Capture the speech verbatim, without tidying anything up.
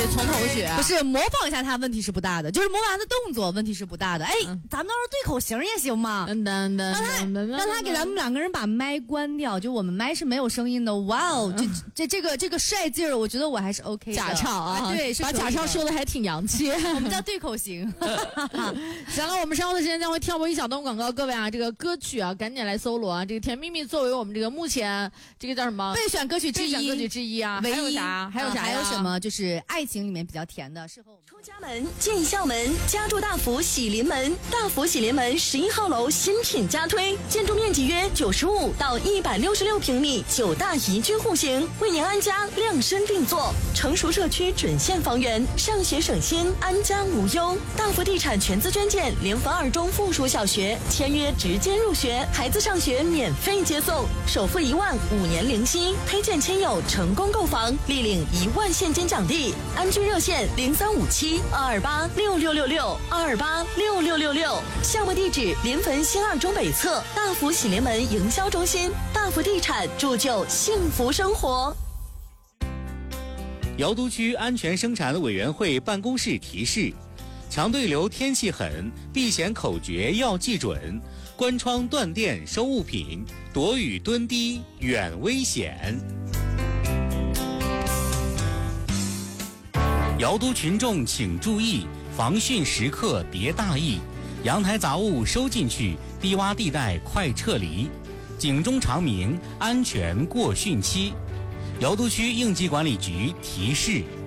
得从头学、啊。 不是模仿一下他，问题是不大的，就是模仿他的动作，问题是不大的。哎，嗯、咱们到时候对口型也行嘛。嗯嗯嗯，让他让他给咱们两个人把麦关掉，就我们麦是没有声音的。哇哦，这这这个这个帅劲儿，我觉得我还是 OK 的。 假唱啊， 啊对， 把假唱说的还挺洋气。 我们叫对口型。 行了，我们稍后的时间将会跳播一小段广告，各位啊，这个歌曲啊，赶紧来搜罗啊！这个《甜蜜蜜》作为我们这个目前这个叫什么备选歌曲之一， 备选歌曲之一啊，还有啥？还有啥、啊？ 还有什么？就是爱情里面比较甜的，适合我们。 出家门，进校门，家住大福喜临门。大福喜临门十一号楼新品加推，建筑面积约九十五到一百六十六平米，九大宜居户型，为您安家量身定做。成熟社区准现房源，上学省心，安家无忧。大福地产全资捐建联防二中附属小学，签约直接入学，孩子上学免费接送，首付一万，五年零息，推荐亲友成功购房，立领一万现金奖励。安居热线零三五七二二八六六六六二二八六六六六，项目地址临汾新二中北侧大福喜临门营销中心。大福地产铸就幸福生活。 瑶都区安全生产委员会办公室提示：强对流天气狠，避险口诀要记准，关窗断电收物品，躲雨蹲低远危险。瑶都群众请注意，防汛时刻别大意，阳台杂物收进去，低洼地带快撤离，警钟长鸣，安全过汛期。瑶都区应急管理局提示。